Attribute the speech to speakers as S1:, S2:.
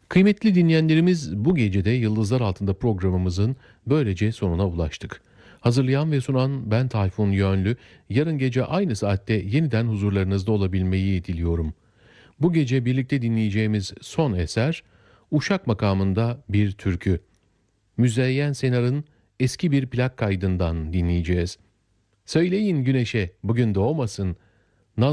S1: Kıymetli dinleyenlerimiz, bu gece de Yıldızlar Altında programımızın böylece sonuna ulaştık. Hazırlayan ve sunan ben Tayfun Yönlü. Yarın gece aynı saatte yeniden huzurlarınızda olabilmeyi diliyorum. Bu gece birlikte dinleyeceğimiz son eser Uşak makamında bir türkü. Müzeyyen Senar'ın eski bir plak kaydından dinleyeceğiz. Söyleyin güneşe bugün doğmasın,